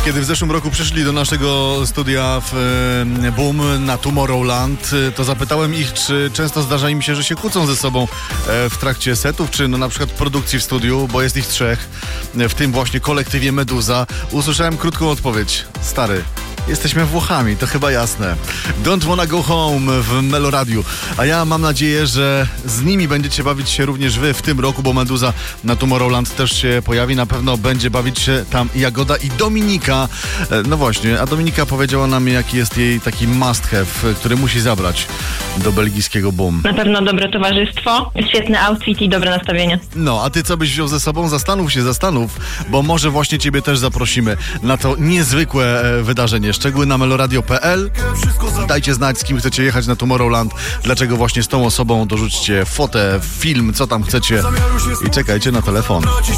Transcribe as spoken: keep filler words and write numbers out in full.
Kiedy w zeszłym roku przyszli do naszego studia w e, Boom na Tomorrowland, to zapytałem ich, czy często zdarza im się, że się kłócą ze sobą e, w trakcie setów, czy no na przykład produkcji w studiu, bo jest ich trzech, w tym właśnie kolektywie Meduza. Usłyszałem krótką odpowiedź. Stary, jesteśmy Włochami, to chyba jasne. Don't wanna go home w Meloradiu. A ja mam nadzieję, że z nimi będziecie bawić się również wy w tym roku, bo Meduza na Tomorrowland też się pojawi. Na pewno będzie bawić się tam Jagoda i Dominika. No właśnie, a Dominika powiedziała nam, jaki jest jej taki must have, który musi zabrać do belgijskiego Boom. Na pewno dobre towarzystwo, świetny outfit i dobre nastawienie. No, a ty co byś wziął ze sobą? Zastanów się, zastanów, bo może właśnie ciebie też zaprosimy na to niezwykłe e, wydarzenie. Szczegóły na meloradio kropka p l. Dajcie znać, z kim chcecie jechać na Tomorrowland, dlaczego właśnie z tą osobą, dorzućcie fotę, film, co tam chcecie i czekajcie na telefon.